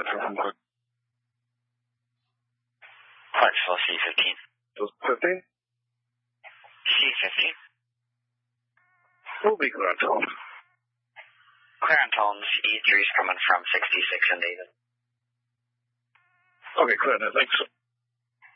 from Clarksville C15. 15? C15. We'll be clear on tone. Clear on tones. E3's coming from 66 and David. Okay, clear. Thanks.